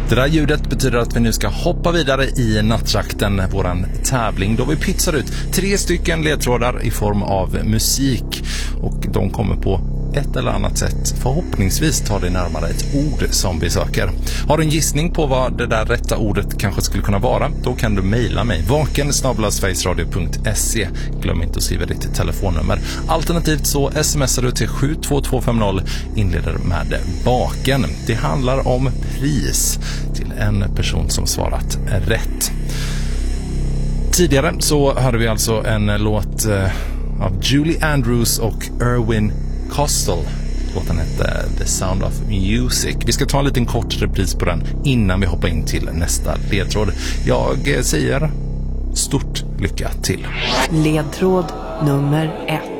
Det där ljudet betyder att vi nu ska hoppa vidare i nattjakten, våran tävling, då vi pytsar ut 3 stycken ledtrådar i form av musik, och de kommer på ett eller annat sätt förhoppningsvis ta dig närmare ett ord som vi söker. Har du en gissning på vad det där rätta ordet kanske skulle kunna vara, då kan du mejla mig vaken@sverigesradio.se. Glöm inte att skriva ditt telefonnummer. Alternativt så smsar du till 72250, inleder med vaken. Det handlar om pris till en person som svarat rätt. Tidigare så hörde vi alltså en låt av Julie Andrews och Erwin Kostel. Låten hette The Sound of Music. Vi ska ta en liten kort repris på den innan vi hoppar in till nästa ledtråd. Jag säger stort lycka till. Ledtråd nummer 1.